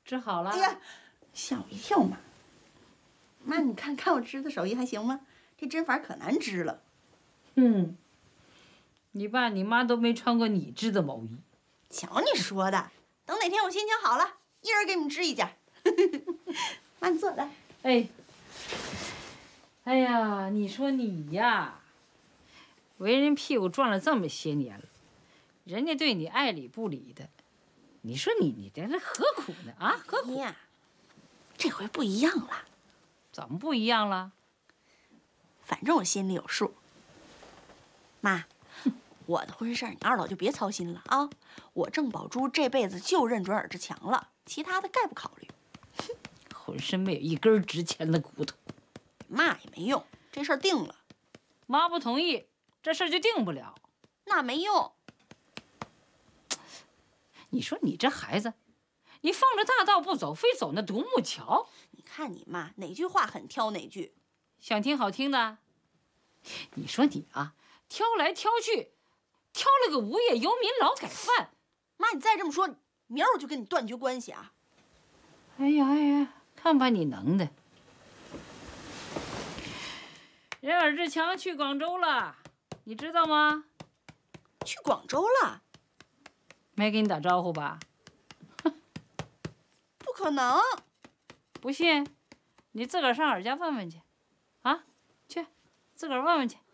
治好了？ 哎呀，吓我一跳嘛！妈，你看我织的手艺还行吗？这针法可难织了。 你爸你妈都没穿过你织的毛衣。 瞧你说的，等哪天我心情好了，一人给你们织一件。妈，你坐来。 哎，哎呀，你说你呀，为人屁股转了这么些年了，人家对你爱理不理的，你说你这何苦呢？啊，何苦呀？这回不一样了。 怎么不一样了？ 反正我心里有数。妈，我的婚事你二老就别操心了啊！我郑宝珠这辈子就认准尔志强了，其他的概不考虑。 浑身没有一根值钱的骨头。 骂也没用，这事儿定了。 妈不同意，这事儿就定不了。 那没用。 你说你这孩子，你放着大道不走，非走那独木桥。 你看你妈哪句话很挑哪句， 想听好听的。你说你啊，挑来挑去，挑了个无业游民劳改犯。 妈，你再这么说，明儿我就跟你断绝关系啊！ 哎呀哎呀，看把你能的！人尔志强去广州了，你知道吗？ 去广州了？ 没给你打招呼吧？ 不可能！ 不信，你自个儿上尔家问问去，啊，去，自个儿问问去。